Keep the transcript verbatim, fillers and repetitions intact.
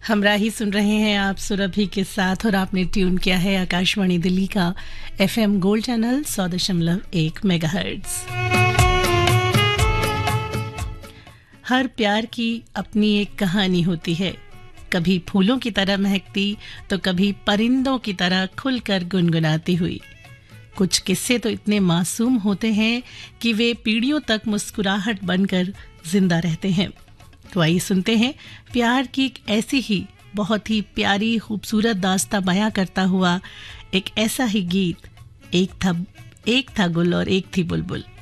हमराही सुन रहे हैं आप सुरभि के साथ और आपने ट्यून किया है आकाशवाणी दिल्ली का एफएम गोल्ड चैनल सौ दशमलव एक मेगाहर्ट्ज। हर प्यार की अपनी एक कहानी होती है, कभी फूलों की तरह महकती तो कभी परिंदों की तरह खुलकर गुनगुनाती हुई। कुछ किस्से तो इतने मासूम होते हैं कि वे पीढ़ियों तक मुस्कुराहट बनकर जिंदा रहते हैं। तो आइए सुनते हैं प्यार की एक ऐसी ही बहुत ही प्यारी खूबसूरत दास्तां बयां करता हुआ एक ऐसा ही गीत, एक था एक था गुल और एक थी बुलबुल।